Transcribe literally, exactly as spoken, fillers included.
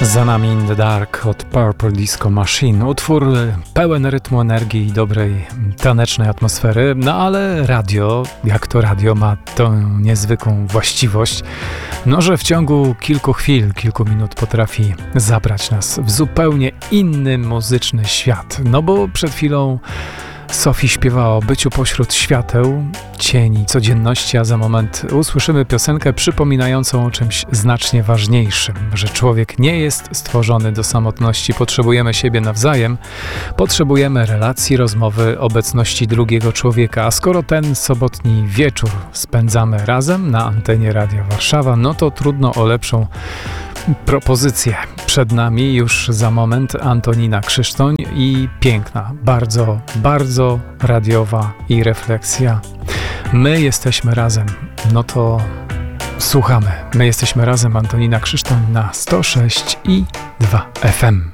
Za nami In the Dark od Purple Disco Machine. Utwór pełen rytmu, energii i dobrej tanecznej atmosfery. No ale radio, jak to radio, ma tą niezwykłą właściwość, no że w ciągu kilku chwil, kilku minut potrafi zabrać nas w zupełnie inny muzyczny świat. No bo przed chwilą Sophie śpiewała o byciu pośród świateł, cieni, codzienności, a za moment usłyszymy piosenkę przypominającą o czymś znacznie ważniejszym, że człowiek nie jest stworzony do samotności, potrzebujemy siebie nawzajem, potrzebujemy relacji, rozmowy, obecności drugiego człowieka, a skoro ten sobotni wieczór spędzamy razem na antenie Radia Warszawa, no to trudno o lepszą propozycję. Przed nami już za moment Antonina Krzysztoń i piękna, bardzo, bardzo radiowa i refleksja. My jesteśmy razem. No to słuchamy. My jesteśmy razem, Antonina Krzysztoń na sto sześć i dwa F M.